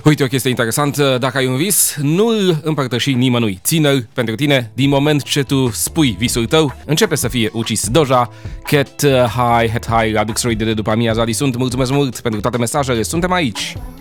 Uite o chestie interesantă, dacă ai un vis, nu-l împărtăși nimănui. Ține-l pentru tine, din moment ce tu spui visul tău, începe să fie ucis. Doja, Cat High, Head High, la Duxroid de după amiaza. Sunt, mulțumesc mult pentru toate mesajele, suntem aici.